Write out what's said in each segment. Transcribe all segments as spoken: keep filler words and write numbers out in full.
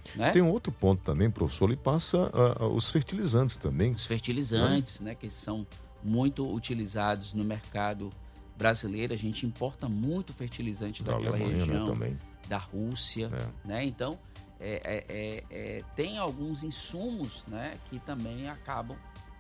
né? Tem um outro ponto também, professor, ele passa uh, uh, os fertilizantes também. Os fertilizantes, né? né, que são muito utilizados no mercado brasileiro. A gente importa muito fertilizante Da daquela Alemanha, região, né, também. da Rússia, É. né? Então, é, é, é, é, tem alguns insumos, né, que também acabam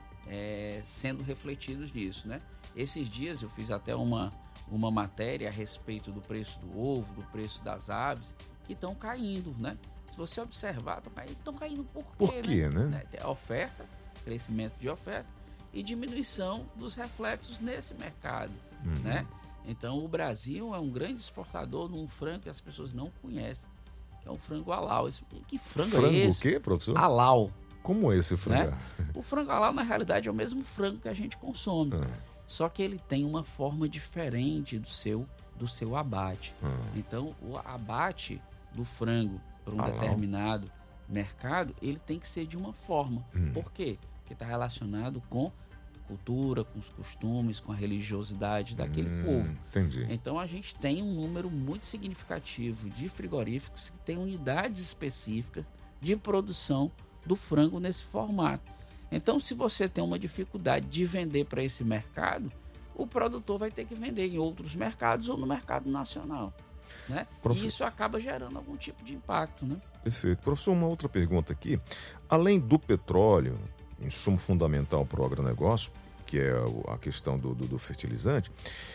é, sendo refletidos nisso, né? Esses dias eu fiz até uma, uma matéria a respeito do preço do ovo, do preço das aves, que estão caindo, né? Se você observar, estão caindo por quê? Por quê, né? né? A oferta, crescimento de oferta e diminuição dos reflexos nesse mercado, uhum. né? Então, o Brasil é um grande exportador de um frango que as pessoas não conhecem, que é o frango halal. Que frango, frango é esse? O quê, professor? Halal. Como é esse frango? Né? O frango halal, na realidade, é o mesmo frango que a gente consome. Ah. Só que ele tem uma forma diferente do seu, do seu abate. Ah. Então, o abate do frango para um halal. determinado mercado, ele tem que ser de uma forma. Hum. Por quê? Porque está relacionado com cultura, com os costumes, com a religiosidade daquele hum, povo. Entendi. Então a gente tem um número muito significativo de frigoríficos que tem unidades específicas de produção do frango nesse formato. Então, se você tem uma dificuldade de vender para esse mercado, o produtor vai ter que vender em outros mercados ou no mercado nacional, né? Profe... E isso acaba gerando algum tipo de impacto, né? Perfeito. Professor, uma outra pergunta aqui. Além do petróleo, insumo fundamental para o agronegócio, que é a questão do, do, do fertilizante,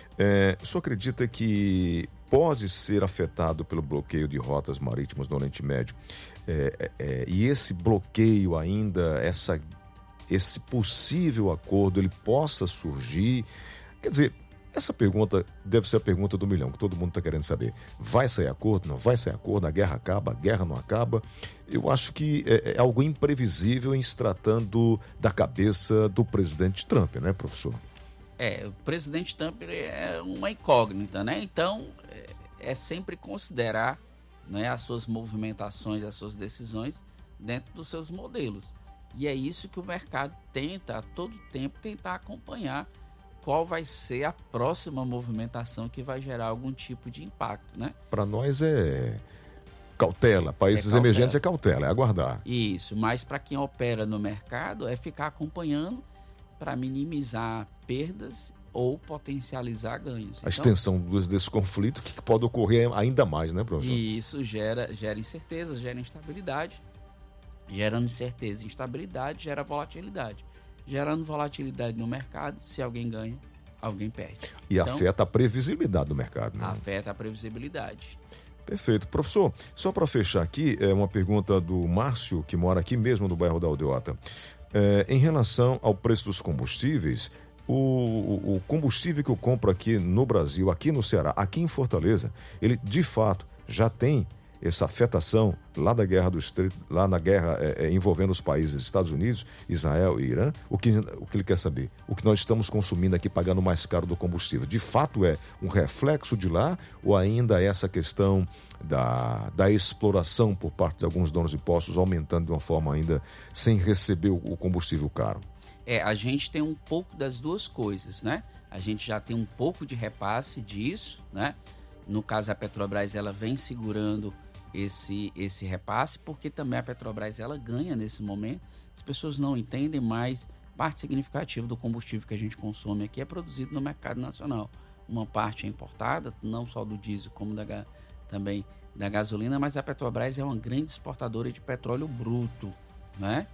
é, o senhor acredita que pode ser afetado pelo bloqueio de rotas marítimas no Oriente Médio? É, é, e esse bloqueio ainda, essa, esse possível acordo, ele possa surgir? Quer dizer, essa pergunta deve ser a pergunta do milhão, que todo mundo está querendo saber. Vai sair acordo? Não vai sair acordo? A guerra acaba? A guerra não acaba? Eu acho que é, é algo imprevisível em se tratando da cabeça do presidente Trump, né, professor? É, o presidente Trump é uma incógnita, né? Então, é, é sempre considerar, né, as suas movimentações, as suas decisões dentro dos seus modelos. E é isso que o mercado tenta, a todo tempo, tentar acompanhar qual vai ser a próxima movimentação que vai gerar algum tipo de impacto, né? Para nós é cautela, países é cautela. emergentes é cautela, é aguardar. Isso, mas para quem opera no mercado é ficar acompanhando para minimizar perdas ou potencializar ganhos. A então, extensão desse conflito que pode ocorrer ainda mais, né, professor? E isso gera, gera incerteza, gera instabilidade. Gerando incerteza e instabilidade, gera volatilidade. Gerando volatilidade no mercado, se alguém ganha, alguém perde. E então, afeta a previsibilidade do mercado, né? Afeta a previsibilidade. Perfeito. Professor, só para fechar aqui, é uma pergunta do Márcio, que mora aqui mesmo no bairro da Aldeota. É, em relação ao preço dos combustíveis, o, o combustível que eu compro aqui no Brasil, aqui no Ceará, aqui em Fortaleza, ele de fato já tem essa afetação lá da guerra do Estreito, lá na guerra é, é, envolvendo os países Estados Unidos, Israel e Irã. O que, o que ele quer saber? O que nós estamos consumindo aqui, pagando mais caro do combustível, de fato é um reflexo de lá ou ainda é essa questão da, da exploração por parte de alguns donos de postos aumentando de uma forma ainda sem receber o, o combustível caro? É, a gente tem um pouco das duas coisas, né? A gente já tem um pouco de repasse disso, né? No caso, a Petrobras, ela vem segurando esse, esse repasse, porque também a Petrobras, ela ganha nesse momento. As pessoas não entendem, mas parte significativa do combustível que a gente consome aqui é produzido no mercado nacional. Uma parte é importada, não só do diesel, como da, também da gasolina, mas a Petrobras é uma grande exportadora de petróleo bruto, né?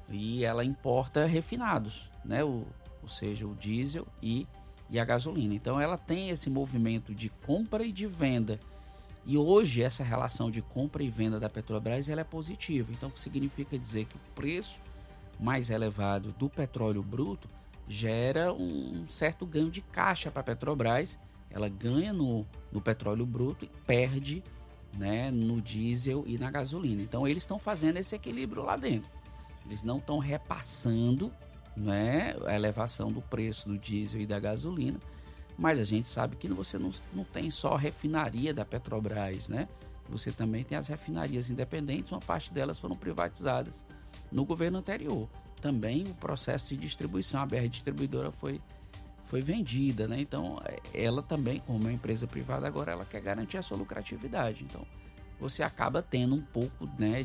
E ela importa refinados, né? O, ou seja, o diesel e, e a gasolina. Então ela tem esse movimento de compra e de venda. E hoje essa relação de compra e venda da Petrobras ela é positiva. Então o que significa dizer que o preço mais elevado do petróleo bruto gera um certo ganho de caixa para a Petrobras. Ela ganha no, no petróleo bruto e perde, né, no diesel e na gasolina. Então eles estão fazendo esse equilíbrio lá dentro. Eles não estão repassando, né, a elevação do preço do diesel e da gasolina, mas a gente sabe que você não, não tem só a refinaria da Petrobras, né? Você também tem as refinarias independentes, uma parte delas foram privatizadas no governo anterior. Também o processo de distribuição, a B R Distribuidora foi, foi vendida, né? Então ela também, como uma empresa privada, agora ela quer garantir a sua lucratividade. Então você acaba tendo um pouco, né,